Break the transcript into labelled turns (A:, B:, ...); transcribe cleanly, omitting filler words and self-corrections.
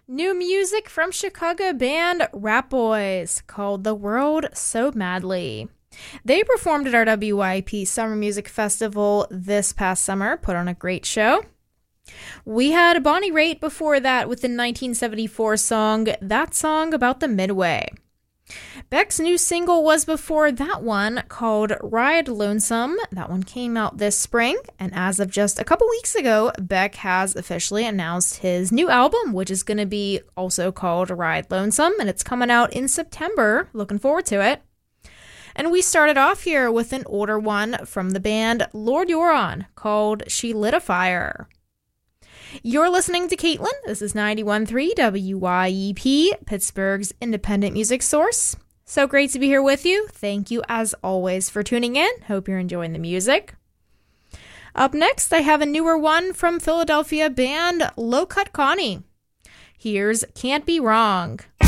A: New music from Chicago band Rat Boys called The World So Madly. They performed at our WYP Summer Music Festival this past summer, put on a great show. We had Bonnie Raitt before that with the 1974 song, That Song About the Midway. Beck's new single was before that one, called Ride Lonesome. That one came out this spring, and as of just a couple weeks ago, Beck has officially announced his new album, which is going to be also called Ride Lonesome, and it's coming out in September. Looking forward to it. And we started off here with an older one from the band Lord Huron called She Lit a Fire. You're listening to Caitlin. This is 91.3 WYEP, Pittsburgh's independent music source. So great to be here with you. Thank you, as always, for tuning in. Hope you're enjoying the music. Up next, I have a newer one from Philadelphia band Low Cut Connie. Here's Can't Be Wrong.